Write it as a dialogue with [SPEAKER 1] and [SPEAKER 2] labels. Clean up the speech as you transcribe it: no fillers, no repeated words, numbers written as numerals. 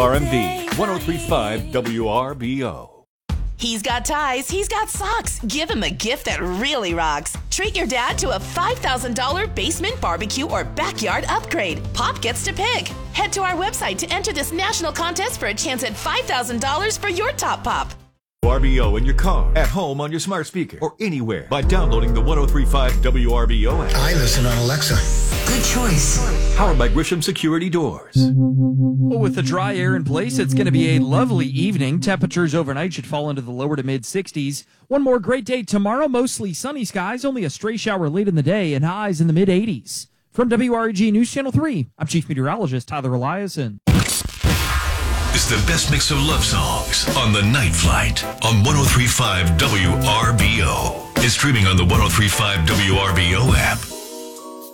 [SPEAKER 1] RMV 103.5 WRBO.
[SPEAKER 2] He's got ties, he's got socks. Give him a gift that really rocks. Treat your dad to a $5,000 basement barbecue or backyard upgrade. Pop gets to pick. Head to our website to enter this national contest for a chance at $5,000 for your top pop.
[SPEAKER 1] WRBO in your car, at home on your smart speaker, or anywhere by downloading the 103.5 WRBO app.
[SPEAKER 3] I listen on Alexa.
[SPEAKER 4] Good choice.
[SPEAKER 1] Powered by Grisham Security Doors.
[SPEAKER 5] Well, with the dry air in place, it's going to be a lovely evening. Temperatures overnight should fall into the lower to mid 60s. One more great day tomorrow, mostly sunny skies, only a stray shower late in the day, and highs in the mid 80s. From WREG News Channel 3, I'm Chief Meteorologist Tyler Eliason.
[SPEAKER 6] It's the best mix of love songs on The Night Flight on 103.5 WRBO. It's streaming on the 103.5 WRBO app.